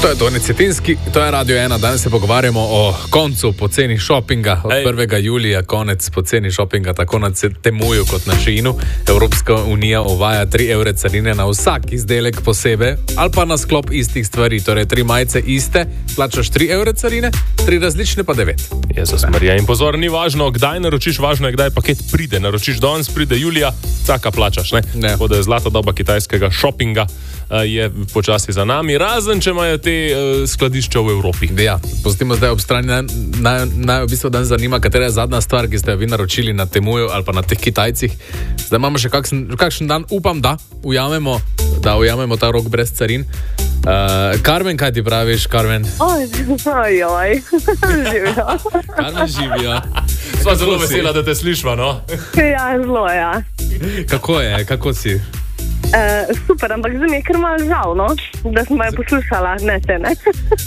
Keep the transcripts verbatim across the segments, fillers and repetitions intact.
To je Toni Cetinski, to je Radio ena. Danes se pogovarjamo o koncu poceni šopinga. Od prvega julija konec poceni šopinga, tako na Temuju kot na Sheinu. Evropska unija uvaja tri evre carine na vsak izdelek posebej ali pa na sklop istih stvari. Torej, tri majice iste, plačaš tri evre carine, tri različne pa devet. Jezus Marija, in pozor, ni važno, kdaj naročiš, važno je, kdaj paket pride. Naročiš danes, pride julija, taka plačaš, ne? Ne. Tako da je zlata doba kitajskega šopinga je počasi za nami, razen če imajo te uh, skladišča v Evropi. Ja, pustimo zdaj ob strani. Naj, naj, naj v bistvu dan zanima, katera je zadnja stvar, ki ste jo vi naročili na Temuju ali pa na teh Kitajcih. Zdaj imamo še kakšen, kakšen dan, upam, da ujamemo, da ujamemo ta rok brez carin. Uh, Karmen, kaj ti praviš, Karmen? Oj, oj, živijo. Karmen živijo. Sva zelo vesela, da te slišva, no? Ja, zelo, ja. Kako je, kako si? Uh, super, ampak zdaj mi je kar malo žal, no? Da sem jo poslušala, ne se, ne?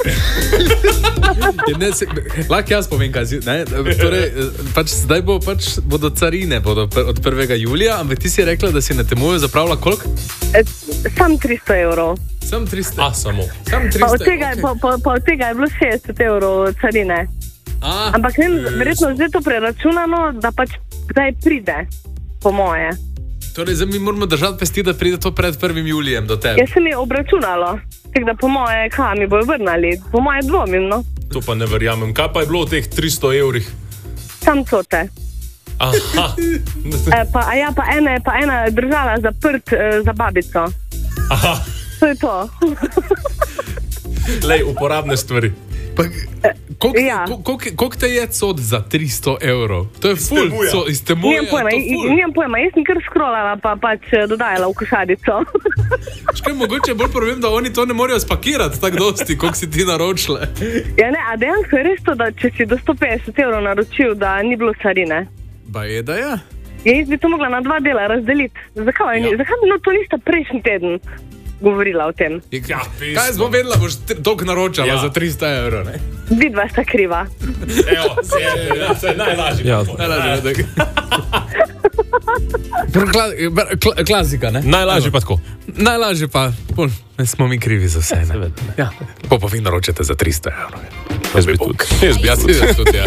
ne se, lahko jaz povem, kaj si, ne? Torej, pač zdaj bo, pač, bodo carine bodo od prvega julija, ampak ti si rekla, da si na Temuju zapravila koliko? Uh, sam tristo evrov. Sam tristo? A, samo. Sam tristo, pa od tega, okay. pa, pa, pa od tega je bilo šestdeset evrov carine. A, ampak ne, verjetno zdaj to preračunano, da pač kdaj pride, po moje. Torej, zdaj mi moramo držati pesti, da pride to pred prvim julijem do tebe. Jaz sem je obračunalo, tako da po moje, kaj mi bojo vrnali, po moje dvomim, no. To pa ne verjamem. Kaj pa je bilo v teh tristo evrih? Sam cote. Aha. e, pa, a ja, pa ena je pa ena držala zaprt e, za babico. Aha. To je to. Lej, uporabne stvari. Pa, koliko, ja. koliko, koliko te je cod za tristo evrov? To je ful, co, iz Temuja. Nijem pojma, nijem pojma, jaz sem kar scrollala, pa pač dodajala v košarico. Škaj, mogoče bolj problem, da oni to ne morejo spakirati tako dosti, koliko si ti naročile. Ja ne, a dejansko je res to, da če si do sto petdeset evrov naročil, da ni bilo carine. Ba je, da je? Ja, jaz bi to mogla na dva dela razdeliti. Zakaj, ja. Zakaj bi no to nista prejšnji teden govorila o tem? Ja, kaj smo vedela, boš toliko naročala ja. za tristo evrov, ne? Vidva sta kriva. Evo, se je, se je najlažje. Ja, najlažje. Kla, kla, klasika, ne? Najlažje pa tako. Najlažje pa, pol, ne smo mi krivi za vse, ne? Ja. Po pa vi naročate za tristo evrov. Jaz bi tudi. Jaz bi tudi, ja.